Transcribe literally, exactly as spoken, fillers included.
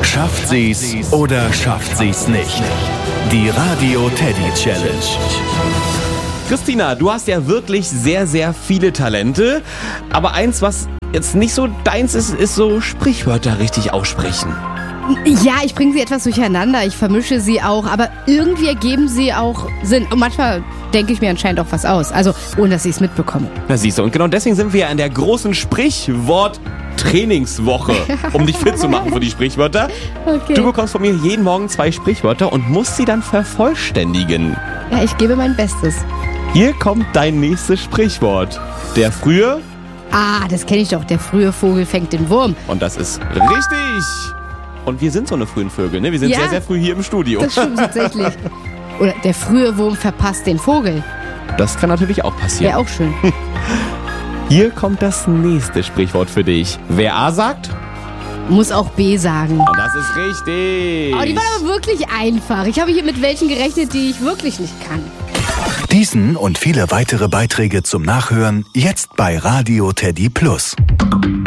Schafft sie's oder schafft sie's nicht? Die Radio Teddy Challenge. Christina, du hast ja wirklich sehr, sehr viele Talente. Aber eins, was jetzt nicht so deins ist, ist so Sprichwörter richtig aussprechen. Ja, ich bringe sie etwas durcheinander, ich vermische sie auch, aber irgendwie ergeben sie auch Sinn. Und manchmal denke ich mir anscheinend auch was aus, also ohne dass ich es mitbekomme. Na siehst du, und genau deswegen sind wir ja in der großen Sprichwort-Trainingswoche, um dich fit zu machen für die Sprichwörter. Okay. Du bekommst von mir jeden Morgen zwei Sprichwörter und musst sie dann vervollständigen. Ja, ich gebe mein Bestes. Hier kommt dein nächstes Sprichwort. Der frühe, Ah, das kenne ich doch, der frühe Vogel fängt den Wurm. und das ist richtig. Und wir sind so eine frühen Vögel, ne? Wir sind Ja. sehr, sehr früh hier im Studio. Das stimmt tatsächlich. Oder der frühe Wurm verpasst den Vogel. Das kann natürlich auch passieren. Wäre auch schön. Hier kommt das nächste Sprichwort für dich. Wer A sagt, Muss auch B sagen. und das ist richtig. Oh, die waren aber wirklich einfach. Ich habe hier mit welchen gerechnet, die ich wirklich nicht kann. Diesen und viele weitere Beiträge zum Nachhören jetzt bei Radio Teddy Plus.